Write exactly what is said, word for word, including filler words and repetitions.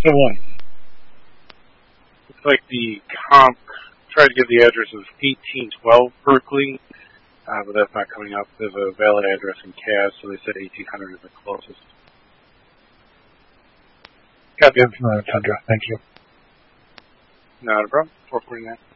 So what? Looks like the comp tried to give the address of eighteen twelve Berkeley, uh, but that's not coming up. They have a valid address in Cass, so they said eighteen hundred is the closest. Copy of uh, Tundra. Thank you. Not a problem. four forty-nine.